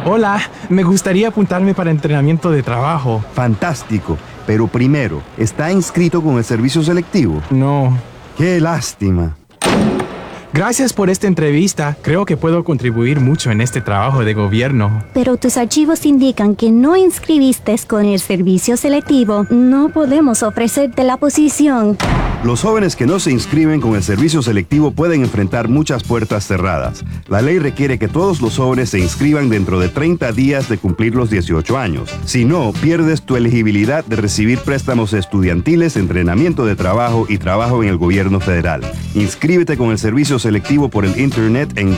Hola, me gustaría apuntarme para entrenamiento de trabajo. Fantástico, pero primero, ¿está inscrito con el servicio selectivo? No. ¡Qué lástima! Gracias por esta entrevista. Creo que puedo contribuir mucho en este trabajo de gobierno. Pero tus archivos indican que no inscribiste con el servicio selectivo. No podemos ofrecerte la posición. Los jóvenes que no se inscriben con el servicio selectivo pueden enfrentar muchas puertas cerradas. La ley requiere que todos los jóvenes se inscriban dentro de 30 días de cumplir los 18 años. Si no, pierdes tu elegibilidad de recibir préstamos estudiantiles, entrenamiento de trabajo y trabajo en el gobierno federal. Inscríbete con el servicio selectivo por el internet en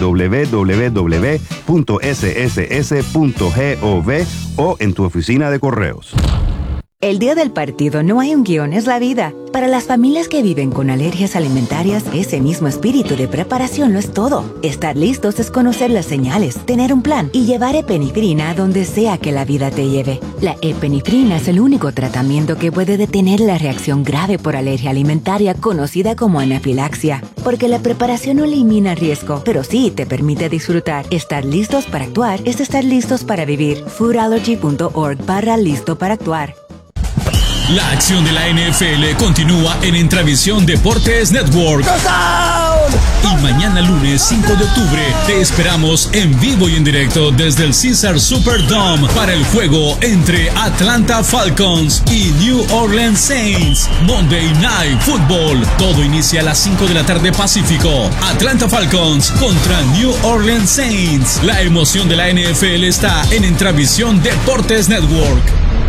www.sss.gov o en tu oficina de correos. El día del partido no hay un guión, es la vida. Para las familias que viven con alergias alimentarias, ese mismo espíritu de preparación lo es todo. Estar listos es conocer las señales, tener un plan y llevar epinefrina a donde sea que la vida te lleve. La epinefrina es el único tratamiento que puede detener la reacción grave por alergia alimentaria conocida como anafilaxia. Porque la preparación no elimina riesgo, pero sí te permite disfrutar. Estar listos para actuar es estar listos para vivir. foodallergy.org/listo para actuar. La acción de la NFL continúa en Intravisión Deportes Network. Y mañana lunes 5 de octubre te esperamos en vivo y en directo desde el Caesars Superdome para el juego entre Atlanta Falcons y New Orleans Saints. Monday Night Football. Todo inicia a las 5 de la tarde Pacífico. Atlanta Falcons contra New Orleans Saints. La emoción de la NFL está en Intravisión Deportes Network.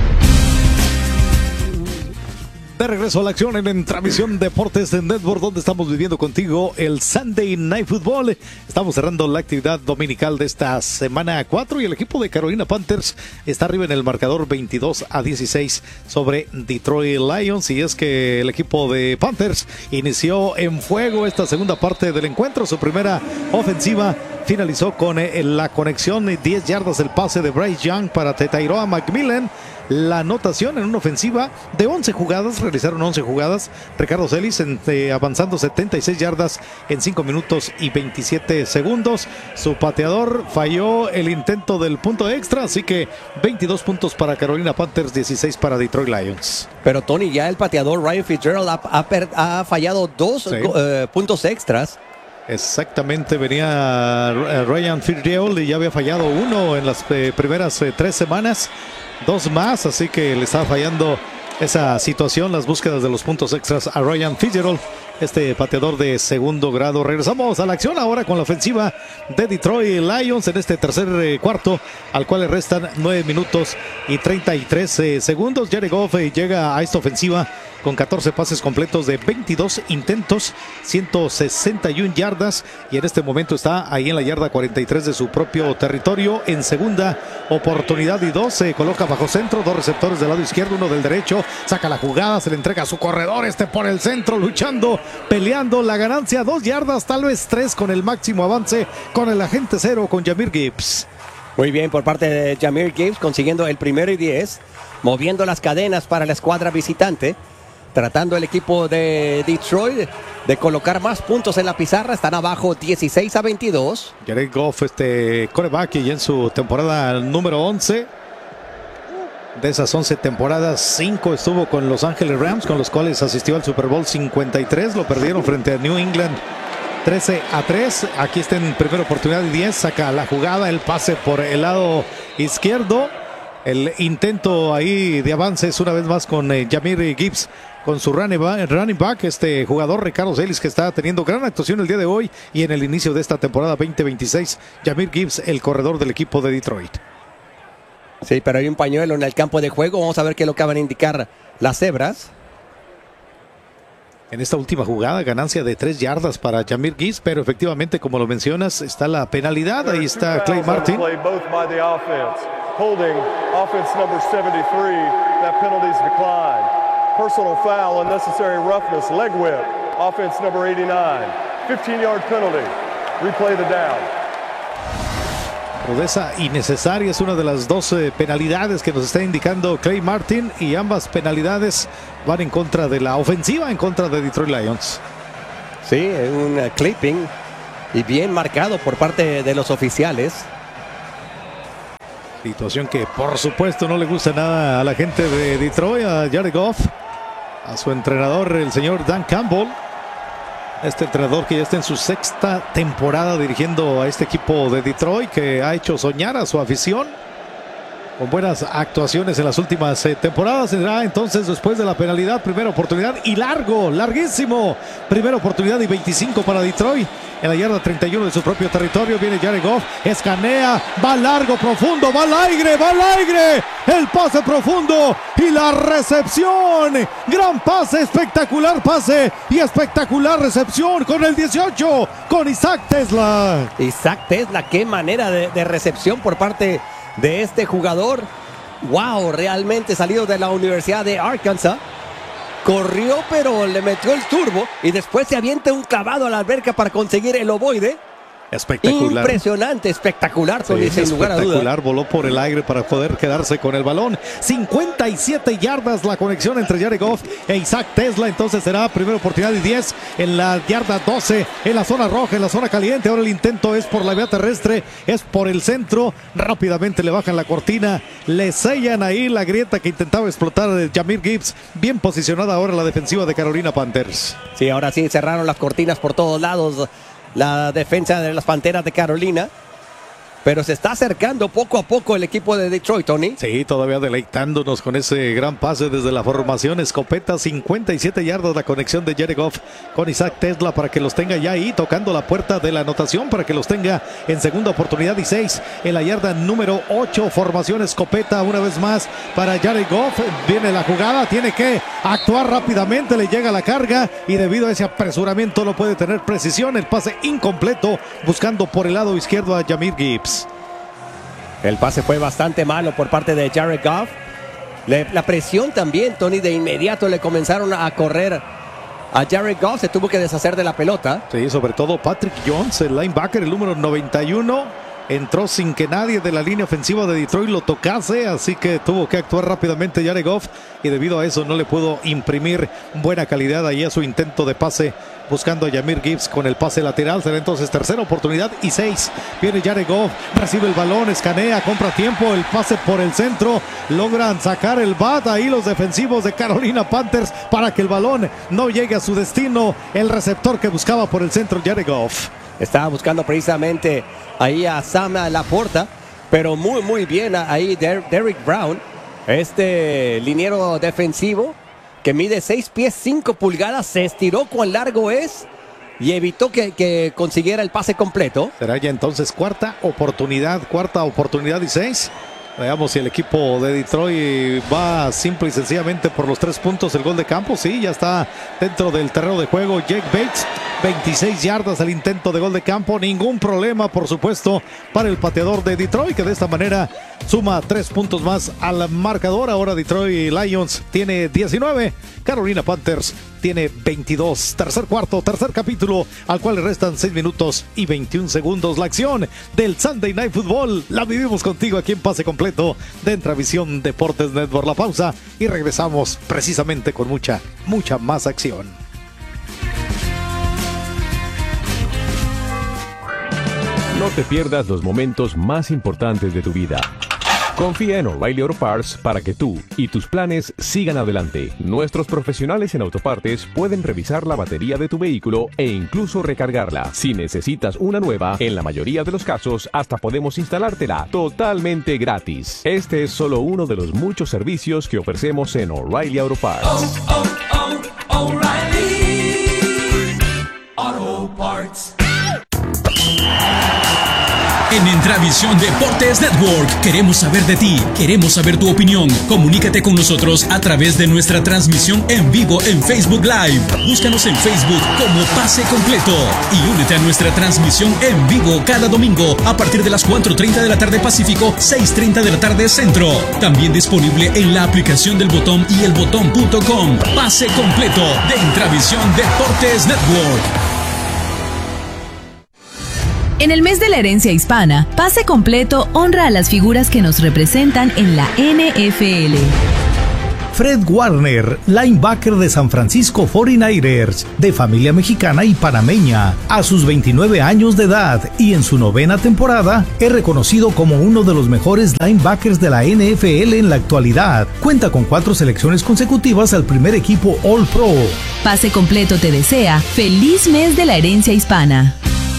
De regreso a la acción en Intravisión Deportes de Network, donde estamos viviendo contigo el Sunday Night Football. Estamos cerrando la actividad dominical de esta semana 4 y el equipo de Carolina Panthers está arriba en el marcador 22-16 sobre Detroit Lions. Y es que el equipo de Panthers inició en fuego esta segunda parte del encuentro. Su primera ofensiva finalizó con la conexión 10 yardas del pase de Bryce Young para Tyrone McMillan. La anotación en una ofensiva de 11 jugadas, realizaron 11 jugadas. Ricardo Celis avanzando 76 yardas en 5 minutos y 27 segundos. Su pateador falló el intento del punto extra, así que 22 puntos para Carolina Panthers, 16 para Detroit Lions. Pero Tony, ya el pateador Ryan Fitzgerald ha fallado 2 puntos extras. Exactamente, venía Ryan Fitzgerald y ya había fallado 1 en las primeras 3 semanas. 2 más, así que le estaba fallando esa situación, las búsquedas de los puntos extras a Ryan Fitzgerald, este pateador de segundo grado. Regresamos a la acción ahora con la ofensiva de Detroit Lions en este tercer cuarto, al cual le restan 9 minutos y 33 segundos. Jared Goff llega a esta ofensiva con 14 pases completos de 22 intentos, 161 yardas, y en este momento está ahí en la yarda 43 de su propio territorio. En segunda oportunidad y 2, se coloca bajo centro, 2 receptores del lado izquierdo, 1 del derecho, saca la jugada, se le entrega a su corredor, por el centro, luchando, peleando la ganancia, 2 yardas, tal vez 3 con el máximo avance, con el agente 0, con Jahmyr Gibbs. Muy bien por parte de Jahmyr Gibbs, consiguiendo el 1º y 10, moviendo las cadenas para la escuadra visitante. Tratando el equipo de Detroit de colocar más puntos en la pizarra. Están abajo 16-22. Jared Goff, quarterback, y en su temporada número 11. De esas 11 temporadas, 5 estuvo con Los Ángeles Rams, con los cuales asistió al Super Bowl 53. Lo perdieron frente a New England 13-3. Aquí está en primera oportunidad y 10. Saca la jugada, el pase por el lado izquierdo. El intento ahí de avance es una vez más con Jahmyr Gibbs, con su running back, jugador Ricardo Celis, que está teniendo gran actuación el día de hoy y en el inicio de esta temporada 2026. Jahmyr Gibbs, el corredor del equipo de Detroit. Sí, pero hay un pañuelo en el campo de juego. Vamos a ver qué es lo que van a indicar las cebras. En esta última jugada, ganancia de 3 yardas para Jahmyr Gibbs, pero efectivamente, como lo mencionas, está la penalidad. Ahí está Clay Martin. Holding, offense number 73, that penalty's declined. Personal foul, unnecessary roughness, leg whip, offense number 89. 15-yard penalty, replay the down. Rudeza innecesaria es una de las 12 penalidades que nos está indicando Clay Martin, y ambas penalidades van en contra de la ofensiva, en contra de Detroit Lions. Sí, un clipping y bien marcado por parte de los oficiales. Situación que por supuesto no le gusta nada a la gente de Detroit, a Jared Goff, a su entrenador, el señor Dan Campbell. Este entrenador que ya está en su 6ª temporada dirigiendo a este equipo de Detroit, que ha hecho soñar a su afición con buenas actuaciones en las últimas temporadas. Será entonces después de la penalidad, primera oportunidad y larguísimo. Primera oportunidad y 25 para Detroit. En la yarda 31 de su propio territorio viene Jared Goff, escanea, va largo, profundo, va al aire, el pase profundo y la recepción. Gran pase, espectacular pase y espectacular recepción con el 18, con Isaac Tesla. Isaac Tesla, qué manera de recepción por parte de este jugador. Wow, realmente salido de la Universidad de Arkansas. Corrió, pero le metió el turbo y después se avienta un clavado a la alberca para conseguir el ovoide. Espectacular. Impresionante, espectacular, Tony, sin lugar a duda. Espectacular, voló por el aire para poder quedarse con el balón. 57 yardas la conexión entre Jared Goff e Isaac Tesla. Entonces será primera oportunidad y 10 en la yarda 12, en la zona roja, en la zona caliente. Ahora el intento es por la vía terrestre, es por el centro. Rápidamente le bajan la cortina, le sellan ahí la grieta que intentaba explotar Jahmyr Gibbs. Bien posicionada ahora la defensiva de Carolina Panthers. Sí, ahora sí cerraron las cortinas por todos lados la defensa de las Panteras de Carolina, pero se está acercando poco a poco el equipo de Detroit, Tony. Sí, todavía deleitándonos con ese gran pase desde la formación escopeta. 57 yardas la conexión de Jared Goff con Isaac Tesla para que los tenga ya ahí tocando la puerta de la anotación, para que los tenga en segunda oportunidad y 6 en la yarda número 8. Formación escopeta una vez más para Jared Goff. Viene la jugada, tiene que actuar rápidamente, le llega la carga y debido a ese apresuramiento no puede tener precisión. El pase incompleto, buscando por el lado izquierdo a Jahmyr Gibbs. El pase fue bastante malo por parte de Jared Goff. La presión también, Tony, de inmediato le comenzaron a correr a Jared Goff. Se tuvo que deshacer de la pelota. Sí, sobre todo Patrick Jones, el linebacker, el número 91. Entró sin que nadie de la línea ofensiva de Detroit lo tocase, así que tuvo que actuar rápidamente Jared Goff y debido a eso no le pudo imprimir buena calidad ahí a su intento de pase buscando a Jahmyr Gibbs con el pase lateral. Será entonces tercera oportunidad y 6. Viene Jared Goff, recibe el balón, escanea, compra tiempo, el pase por el centro. Logran sacar el bat ahí los defensivos de Carolina Panthers para que el balón no llegue a su destino. El receptor que buscaba por el centro, Jared Goff. Estaba buscando precisamente ahí a Sam Laporta, pero muy bien ahí Derrick Brown, este liniero defensivo que mide 6 pies 5 pulgadas, se estiró cuán largo es y evitó que consiguiera el pase completo. Será ya entonces cuarta oportunidad y 6. Veamos si el equipo de Detroit va simple y sencillamente por los 3 puntos. El gol de campo, sí, ya está dentro del terreno de juego. Jake Bates, 26 yardas al intento de gol de campo. Ningún problema, por supuesto, para el pateador de Detroit, que de esta manera suma 3 puntos más al marcador. Ahora Detroit Lions tiene 19, Carolina Panthers tiene 22. Tercer cuarto, tercer capítulo, al cual le restan 6 minutos y 21 segundos. La acción del Sunday Night Football la vivimos contigo aquí en Pase Completo de Entravisión Deportes Network. La pausa y regresamos precisamente con mucha más acción. No te pierdas los momentos más importantes de tu vida. Confía en O'Reilly Auto Parts para que tú y tus planes sigan adelante. Nuestros profesionales en autopartes pueden revisar la batería de tu vehículo e incluso recargarla. Si necesitas una nueva, en la mayoría de los casos hasta podemos instalártela totalmente gratis. Este es solo uno de los muchos servicios que ofrecemos en O'Reilly Auto Parts. O'Reilly Auto Parts. En Entravisión Deportes Network queremos saber de ti, queremos saber tu opinión. Comunícate con nosotros a través de nuestra transmisión en vivo en Facebook Live. Búscanos en Facebook como Pase Completo y únete a nuestra transmisión en vivo cada domingo a partir de las 4:30 de la tarde Pacífico, 6:30 de la tarde Centro. También disponible en la aplicación del Botón y elbotón.com. Pase Completo de Entravisión Deportes Network. En el mes de la herencia hispana, Pase Completo honra a las figuras que nos representan en la NFL. Fred Warner, linebacker de San Francisco 49ers, de familia mexicana y panameña. A sus 29 años de edad y en su 9ª temporada, es reconocido como uno de los mejores linebackers de la NFL en la actualidad. Cuenta con 4 selecciones consecutivas al primer equipo All-Pro. Pase Completo te desea feliz mes de la herencia hispana.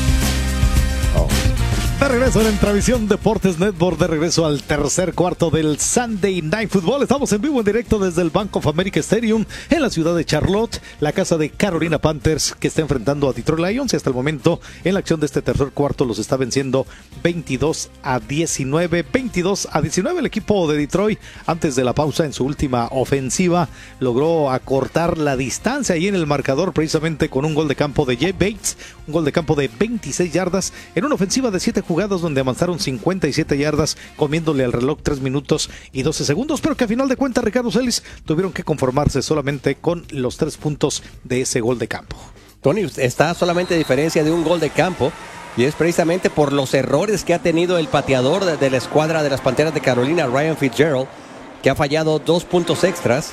De regreso en Travisión Deportes Network, de regreso al tercer cuarto del Sunday Night Football. Estamos en vivo en directo desde el Bank of America Stadium en la ciudad de Charlotte, la casa de Carolina Panthers, que está enfrentando a Detroit Lions, y hasta el momento en la acción de este tercer cuarto los está venciendo 22-19. 22-19 el equipo de Detroit. Antes de la pausa, en su última ofensiva, logró acortar la distancia ahí en el marcador, precisamente con un gol de campo de Jay Bates, un gol de campo de 26 yardas en una ofensiva de 7 jugadas donde avanzaron 57 yardas, comiéndole al reloj 3 minutos y 12 segundos, pero que a final de cuentas, Ricardo Celis, tuvieron que conformarse solamente con los 3 puntos de ese gol de campo. Tony, está solamente a diferencia de un gol de campo, y es precisamente por los errores que ha tenido el pateador de la escuadra de las Panteras de Carolina, Ryan Fitzgerald, que ha fallado 2 puntos extras.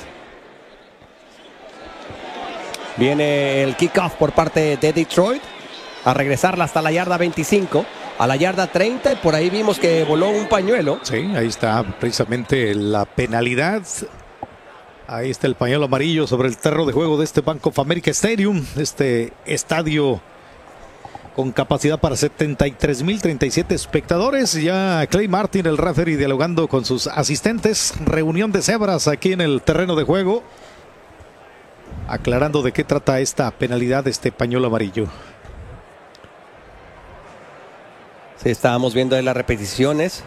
Viene el kickoff por parte de Detroit, a regresarla hasta la yarda 25. A la yarda 30, y por ahí vimos que voló un pañuelo. Sí, ahí está precisamente la penalidad. Ahí está el pañuelo amarillo sobre el terreno de juego de este Bank of America Stadium, este estadio con capacidad para 73,037 espectadores. Ya Clay Martin, el referee, dialogando con sus asistentes. Reunión de cebras aquí en el terreno de juego, aclarando de qué trata esta penalidad, este pañuelo amarillo. Sí, estábamos viendo en las repeticiones.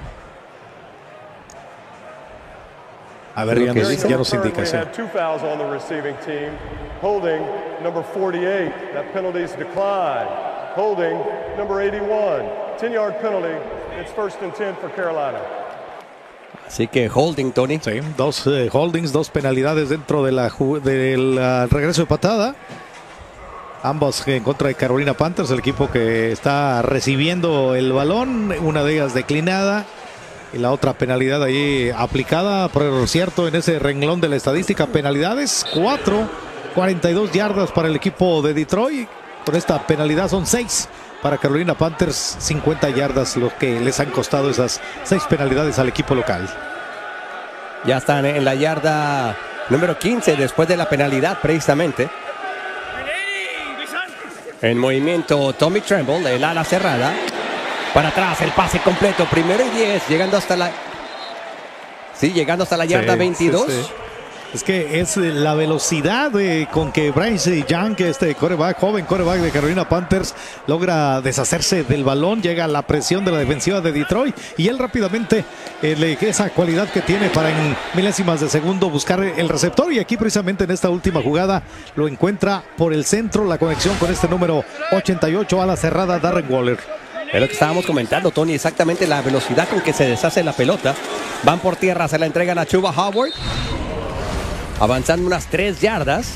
A ver, ya nos indica. Sí. Holding number 48. That penalty's declined. Holding number 81. 10-yard penalty. It's 1st and 10 for Carolina. Así que holding, Tony. Sí, 2 holdings, 2 penalidades dentro de del regreso de patada. Ambos en contra de Carolina Panthers, el equipo que está recibiendo el balón, una de ellas declinada y la otra penalidad ahí aplicada, por cierto, en ese renglón de la estadística, penalidades, 42 yardas para el equipo de Detroit. Con esta penalidad son 6 para Carolina Panthers, 50 yardas los que les han costado esas 6 penalidades al equipo local. Ya están en la yarda número 15 después de la penalidad, precisamente. En movimiento Tommy Tremble, el ala cerrada. Para atrás, el pase completo, 1º y 10, llegando hasta la... Sí, llegando hasta la yarda 22. Sí. Es que es la velocidad con que Bryce Young, este joven quarterback de Carolina Panthers, logra deshacerse del balón, llega a la presión de la defensiva de Detroit, y él rápidamente, esa cualidad que tiene para en milésimas de segundo buscar el receptor, y aquí precisamente en esta última jugada lo encuentra por el centro, la conexión con este número 88 a la cerrada, Darren Waller. Es lo que estábamos comentando, Tony, exactamente la velocidad con que se deshace la pelota. Van por tierra, se la entregan a Chuba Howard, avanzando unas 3 yardas.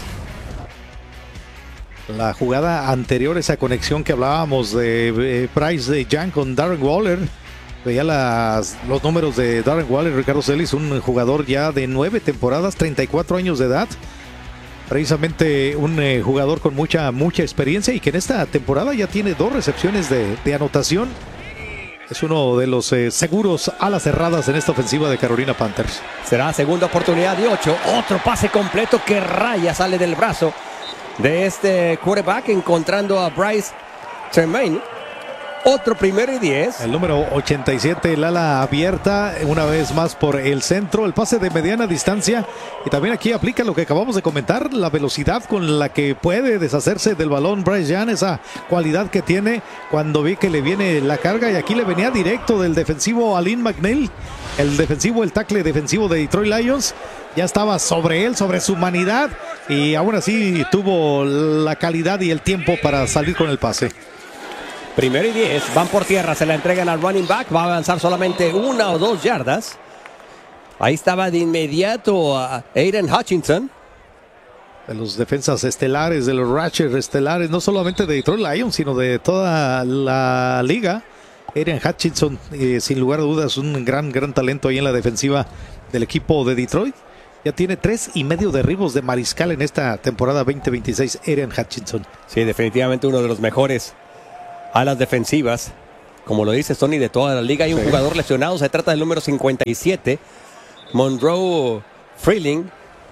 La jugada anterior, esa conexión que hablábamos de Bryce Young con Darren Waller, veía los números de Darren Waller, Ricardo Celis, un jugador ya de 9 temporadas, 34 años de edad, precisamente un jugador con mucha experiencia, y que en esta temporada ya tiene 2 recepciones de anotación. Es uno de los seguros alas cerradas en esta ofensiva de Carolina Panthers. Será segunda oportunidad de 8. Otro pase completo que raya, sale del brazo de este quarterback, encontrando a Bryce Tremaine. Otro 1º y 10. El número 87, el ala abierta, una vez más por el centro, el pase de mediana distancia. Y también aquí aplica lo que acabamos de comentar, la velocidad con la que puede deshacerse del balón Bryce Young, esa cualidad que tiene cuando ve que le viene la carga. Y aquí le venía directo del defensivo Alin McNeil, el tackle defensivo de Detroit Lions. Ya estaba sobre él, sobre su humanidad, y aún así tuvo la calidad y el tiempo para salir con el pase. 1º y 10, van por tierra, se la entregan al running back, va a avanzar solamente 1 o 2 yardas. Ahí estaba de inmediato a Aiden Hutchinson. De los defensas estelares, de los Ratchers estelares, no solamente de Detroit Lions, sino de toda la liga. Aiden Hutchinson, sin lugar a dudas, un gran talento ahí en la defensiva del equipo de Detroit. Ya tiene 3.5 derribos de mariscal en esta temporada 2026, Aidan Hutchinson. Sí, definitivamente uno de los mejores alas defensivas. Como lo dice Tony, de toda la liga. Hay un jugador lesionado, se trata del número 57, Monroe Freeling.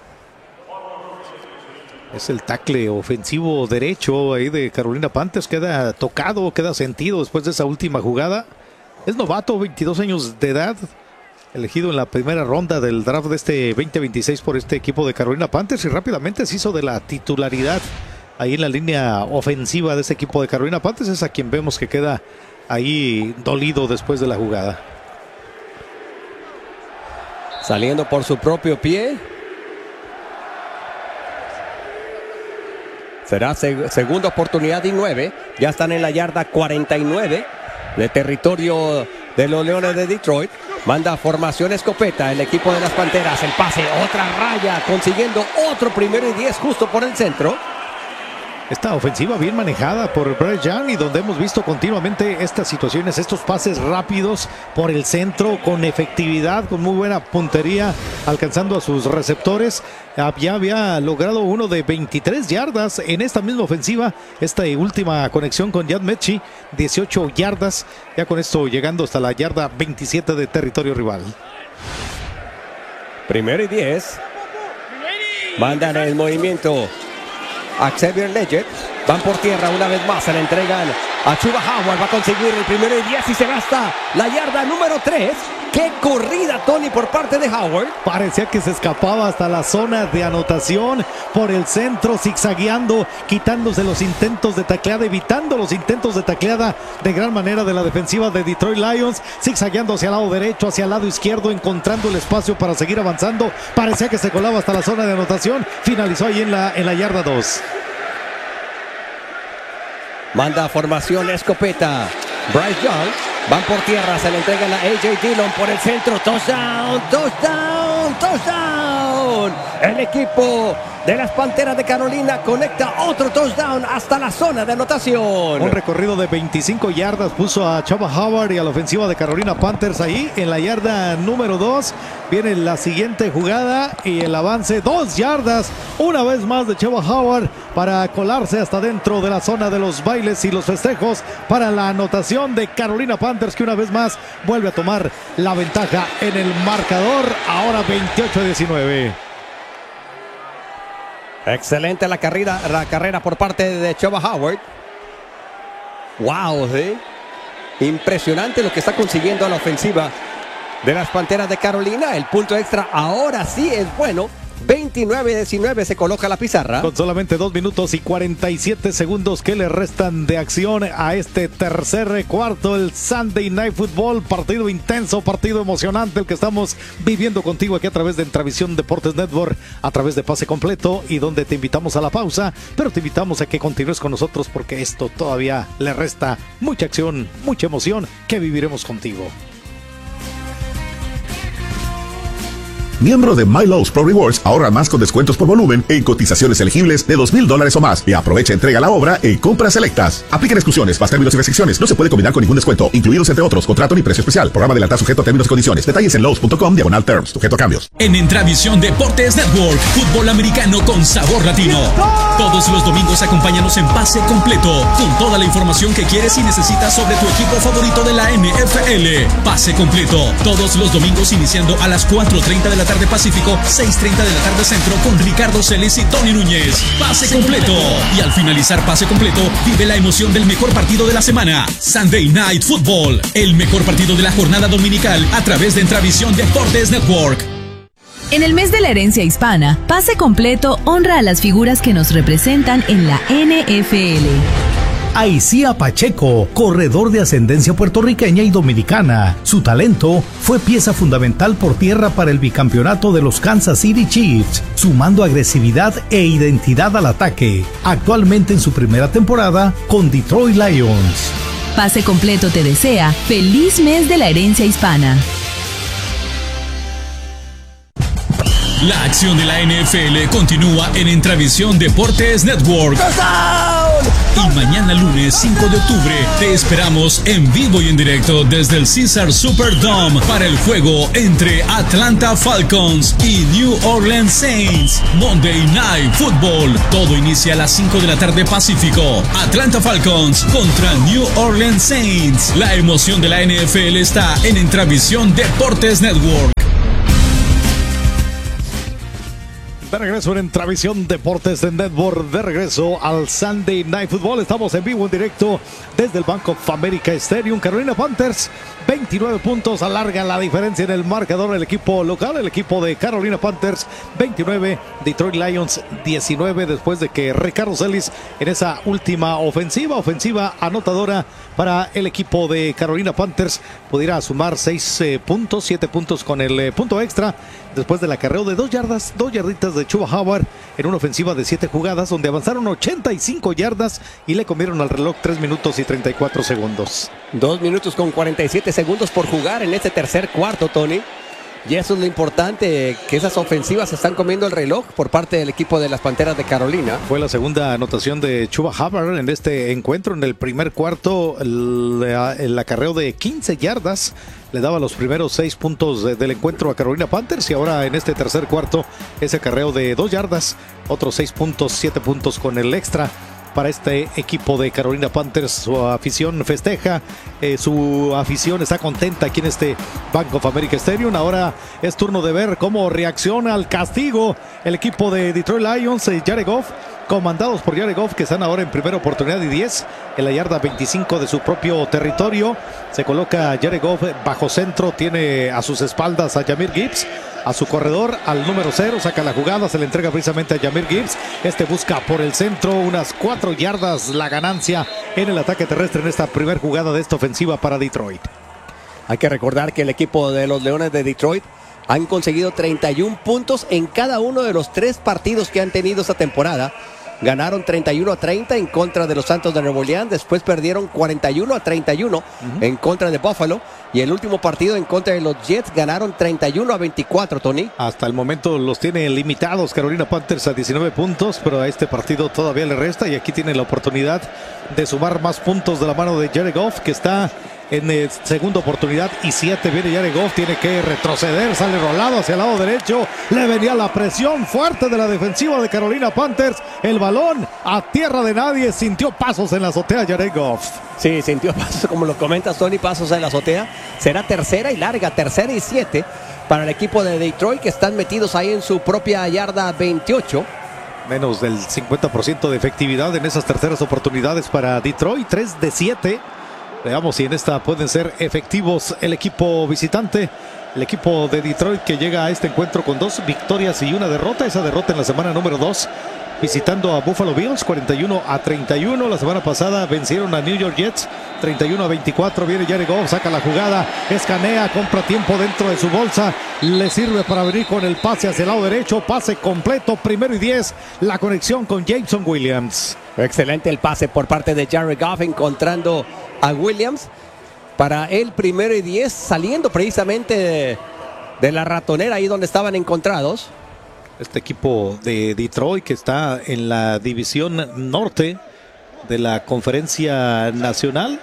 Es el tackle ofensivo derecho ahí de Carolina Panthers. Queda tocado, queda sentido después de esa última jugada. Es novato, 22 años de edad. Elegido en la primera ronda del draft de este 2026 por este equipo de Carolina Panthers. Y rápidamente se hizo de la titularidad ahí en la línea ofensiva de este equipo de Carolina Panthers. Es a quien vemos que queda ahí dolido después de la jugada. Saliendo por su propio pie. Será segunda oportunidad y 9. Ya están en la yarda 49 de territorio de los Leones de Detroit. Manda formación escopeta el equipo de las Panteras. El pase, otra raya, consiguiendo otro 1º y 10 justo por el centro. Esta ofensiva bien manejada por Bryce Young, y donde hemos visto continuamente estas situaciones, estos pases rápidos por el centro con efectividad, con muy buena puntería, alcanzando a sus receptores. Ya había logrado uno de 23 yardas en esta misma ofensiva. Esta última conexión con Yad Metchie, 18 yardas. Ya con esto llegando hasta la yarda 27 de territorio rival. 1º y 10. Mandan el movimiento a Xavier Legette. Van por tierra una vez más. Se le entregan a Chuba Howard. Va a conseguir el 1º y 10 y se gasta la yarda número 3. ¡Qué corrida, Tony, por parte de Howard! Parecía que se escapaba hasta la zona de anotación por el centro, zigzagueando, quitándose los intentos de tacleada, evitando los intentos de tacleada de gran manera de la defensiva de Detroit Lions, zigzagueando hacia el lado derecho, hacia el lado izquierdo, encontrando el espacio para seguir avanzando. Parecía que se colaba hasta la zona de anotación. Finalizó ahí en la yarda 2. Manda formación escopeta Bryce Young. Van por tierra, se le entregan a A.J. Dillon por el centro. Touchdown, touchdown, touchdown. El equipo de las Panteras de Carolina conecta otro touchdown hasta la zona de anotación. Un recorrido de 25 yardas puso a Chuba Howard y a la ofensiva de Carolina Panthers ahí en la yarda número 2. Viene la siguiente jugada y el avance 2 yardas. Una vez más de Chuba Howard para colarse hasta dentro de la zona de los bailes y los festejos para la anotación de Carolina Panthers, que una vez más vuelve a tomar la ventaja en el marcador. Ahora 28-19. Excelente la carrera por parte de Chuba Howard. Wow, ¿sí? Impresionante lo que está consiguiendo a la ofensiva de las Panteras de Carolina. El punto extra ahora sí es bueno. 29-19 se coloca la pizarra. Con solamente 2 minutos y 47 segundos que le restan de acción a este tercer cuarto, el Sunday Night Football. Partido intenso, partido emocionante, el que estamos viviendo contigo aquí a través de Entravisión Deportes Network, a través de Pase Completo, y donde te invitamos a la pausa, pero te invitamos a que continúes con nosotros porque esto todavía le resta mucha acción, mucha emoción que viviremos contigo. Miembro de MyLowe's Pro Rewards, ahorra más con descuentos por volumen en cotizaciones elegibles de $2,000 o más y aprovecha entrega a la obra en compras selectas. Aplican exclusiones, más términos y restricciones. No se puede combinar con ningún descuento, incluidos entre otros contrato ni precio especial. Programa adelantar sujeto a términos y condiciones. Detalles en lowes.com/terms, sujeto a cambios. En Entravisión Deportes Network, fútbol americano con sabor latino. Todos los domingos acompáñanos en Pase Completo, con toda la información que quieres y necesitas sobre tu equipo favorito de la NFL. Pase Completo, todos los domingos iniciando a las 4:30 de la tarde Pacífico, 6:30 de la tarde Centro, con Ricardo Celis y Tony Núñez. Pase Completo. Y al finalizar Pase Completo, vive la emoción del mejor partido de la semana, Sunday Night Football, el mejor partido de la jornada dominical a través de Entravisión Deportes Network. En el mes de la herencia hispana, Pase Completo honra a las figuras que nos representan en la NFL. Aicía Pacheco, corredor de ascendencia puertorriqueña y dominicana. Su talento fue pieza fundamental por tierra para el bicampeonato de los Kansas City Chiefs, sumando agresividad e identidad al ataque. Actualmente en su primera temporada con Detroit Lions. Pase Completo te desea feliz mes de la herencia hispana. La acción de la NFL continúa en Entravisión Deportes Network. Y mañana lunes 5 de octubre te esperamos en vivo y en directo desde el Caesar Superdome para el juego entre Atlanta Falcons y New Orleans Saints. Monday Night Football. Todo inicia a las 5 de la tarde Pacífico. Atlanta Falcons contra New Orleans Saints. La emoción de la NFL está en Intravisión Deportes Network. De regreso en Intravisión Deportes de Network, de regreso al Sunday Night Football. Estamos en vivo, en directo desde el Bank of America Stadium. Carolina Panthers, 29 puntos, alarga la diferencia en el marcador del equipo local. El equipo de Carolina Panthers, 29, Detroit Lions, 19, después de que Ricardo Celis en esa última ofensiva anotadora para el equipo de Carolina Panthers pudiera sumar 6 puntos, 7 puntos con el punto extra, después del acarreo de 2 yarditas de Chuba Howard en una ofensiva de 7 jugadas, donde avanzaron 85 yardas y le comieron al reloj 3 minutos y 34 segundos. 2 minutos con 47 segundos por jugar en este tercer cuarto, Tony. Y eso es lo importante, que esas ofensivas están comiendo el reloj por parte del equipo de las Panteras de Carolina. Fue la segunda anotación de Chuba Hubbard en este encuentro. En el primer cuarto, el acarreo de 15 yardas le daba los primeros 6 puntos del encuentro a Carolina Panthers, y ahora en este tercer cuarto ese acarreo de 2 yardas, otros 6 puntos, 7 puntos con el extra para este equipo de Carolina Panthers. Su afición festeja, su afición está contenta aquí en este Bank of America Stadium. Ahora es turno de ver cómo reacciona al castigo el equipo de Detroit Lions, Jared Goff, comandados por Jared Goff, que están ahora en primera oportunidad y 10 en la yarda 25 de su propio territorio. Se coloca Jared Goff bajo centro, tiene a sus espaldas a Jahmyr Gibbs, a su corredor, al número 0, saca la jugada, se le entrega precisamente a Jahmyr Gibbs. Este busca por el centro, unas 4 yardas la ganancia en el ataque terrestre en esta primera jugada de esta ofensiva para Detroit. Hay que recordar que el equipo de los Leones de Detroit han conseguido 31 puntos en cada uno de los 3 partidos que han tenido esta temporada. Ganaron 31-30 en contra de los Santos de Nueva Orleans. Después perdieron 41-31 en contra de Buffalo. Y el último partido en contra de los Jets ganaron 31-24, Tony. Hasta el momento los tiene limitados Carolina Panthers a 19 puntos, pero a este partido todavía le resta, y aquí tiene la oportunidad de sumar más puntos de la mano de Jared Goff, que está en segunda oportunidad y 7. Viene Jared Goff, tiene que retroceder, sale rolado hacia el lado derecho. Le venía la presión fuerte de la defensiva de Carolina Panthers. El balón a tierra de nadie, sintió pasos en la azotea Jared Goff. Sí, sintió pasos, como lo comentas, Tony, pasos en la azotea. Será tercera y larga, tercera y 7 para el equipo de Detroit, que están metidos ahí en su propia yarda 28. Menos del 50% de efectividad en esas terceras oportunidades para Detroit, 3 de 7. Veamos si en esta pueden ser efectivos el equipo visitante. El equipo de Detroit, que llega a este encuentro con 2 victorias y 1 derrota. Esa derrota en la semana número 2, visitando a Buffalo Bills, 41-31. La semana pasada vencieron a New York Jets, 31-24. Viene Jared Goff, saca la jugada, escanea, compra tiempo dentro de su bolsa. Le sirve para venir con el pase hacia el lado derecho. Pase completo, primero y 10. La conexión con Jameson Williams. Excelente el pase por parte de Jared Goff, encontrando a Williams para el primero y 10, saliendo precisamente de la ratonera, ahí donde estaban encontrados. Este equipo de Detroit, que está en la división norte de la Conferencia Nacional.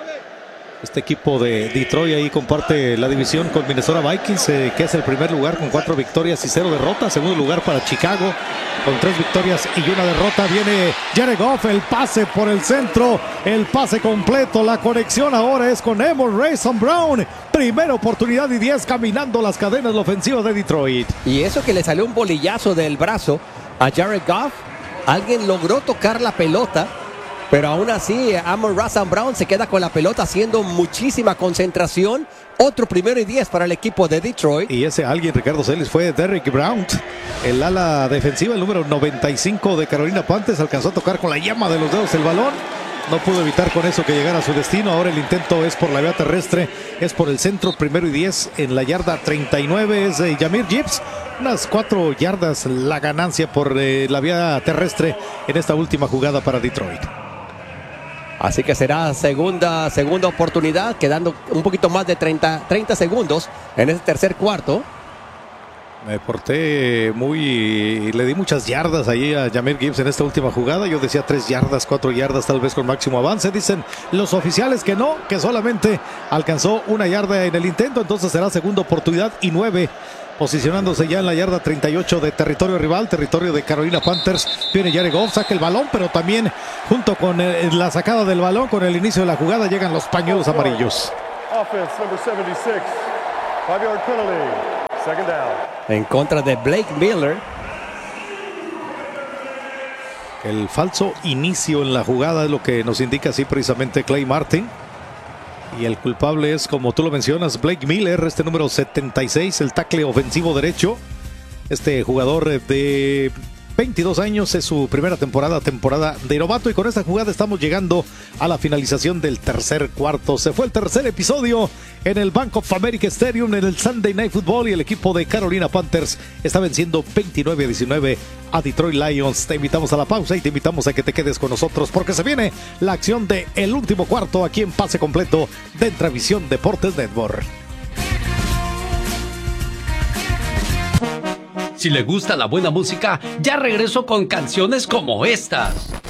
Este equipo de Detroit ahí comparte la división con Minnesota Vikings, que es el primer lugar con 4 victorias y 0 derrotas. Segundo lugar para Chicago con 3 victorias y 1 derrota. Viene Jared Goff, el pase por el centro, el pase completo. La conexión ahora es con Amon-Ra St. Brown. Primera oportunidad y 10, caminando las cadenas la ofensiva de Detroit. Y eso que le salió un bolillazo del brazo a Jared Goff. Alguien logró tocar la pelota, pero aún así Amon-Ra St. Brown se queda con la pelota, haciendo muchísima concentración. Otro primero y 10 para el equipo de Detroit. Y ese alguien, Ricardo Celis, fue Derrick Brown, el ala defensiva, el número 95 de Carolina Panthers. Alcanzó a tocar con la yema de los dedos el balón. No pudo evitar con eso que llegara a su destino. Ahora el intento es por la vía terrestre, es por el centro, primero y 10 en la yarda 39. Es Jahmyr Gibbs. Unas 4 yardas la ganancia por la vía terrestre en esta última jugada para Detroit. Así que será segunda oportunidad, quedando un poquito más de 30 segundos en ese tercer cuarto. Me porté le di muchas yardas ahí a Jahmyr Gibbs en esta última jugada. Yo decía 3 yardas, 4 yardas tal vez con máximo avance. Dicen los oficiales que no, que solamente alcanzó 1 yarda en el intento. Entonces será segunda oportunidad y 9. Posicionándose ya en la yarda 38 de territorio rival, territorio de Carolina Panthers. Viene Jared Goff, saca el balón, pero también junto con la sacada del balón, con el inicio de la jugada, llegan los pañuelos amarillos. Offense number 76. 5-yard penalty. Second down. En contra de Blake Miller. El falso inicio en la jugada es lo que nos indica así precisamente Clay Martin. Y el culpable es, como tú lo mencionas, Blake Miller, este número 76, el tackle ofensivo derecho. Este jugador de 22 años, es su primera temporada de novato. Y con esta jugada estamos llegando a la finalización del tercer cuarto. Se fue el tercer episodio en el Bank of America Stadium en el Sunday Night Football, y el equipo de Carolina Panthers está venciendo 29-19 a Detroit Lions. Te invitamos a la pausa y te invitamos a que te quedes con nosotros, porque se viene la acción de el último cuarto aquí en Pase Completo de Entravisión Deportes Network. Si le gusta la buena música, ya regreso con canciones como estas.